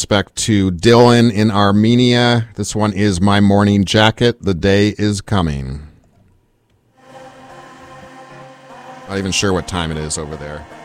respect to Dylan in Armenia. This one is My Morning Jacket. The Day Is Coming. Not even sure what time it is over there.